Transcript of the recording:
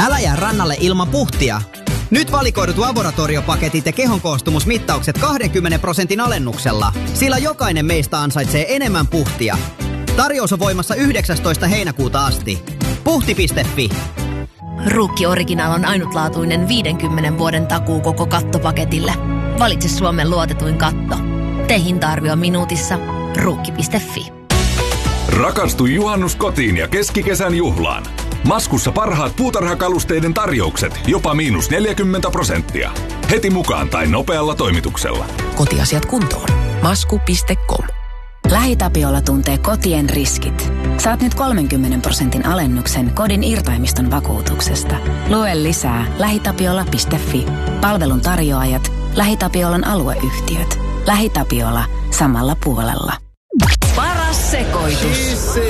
Älä jää rannalle ilman puhtia. Nyt valikoidut laboratoriopaketit ja kehonkoostumusmittaukset 20% alennuksella, sillä jokainen meistä ansaitsee enemmän puhtia. Tarjous on voimassa 19. heinäkuuta asti. Puhti.fi. Ruukki Original on ainutlaatuinen 50 vuoden takuu koko kattopaketille. Valitse Suomen luotetuin katto. Tee hinta-arvio minuutissa. Ruukki.fi. Rakastu juhannuskotiin ja keskikesän juhlaan. Maskussa parhaat puutarhakalusteiden tarjoukset, jopa -40%. Heti mukaan tai nopealla toimituksella. Kotiasiat kuntoon. Masku.com. LähiTapiola tuntee kotien riskit. Saat nyt 30% alennuksen kodin irtaimiston vakuutuksesta. Lue lisää lähitapiola.fi. Palvelun tarjoajat, LähiTapiolan alueyhtiöt. LähiTapiola samalla puolella. Paras sekoitus.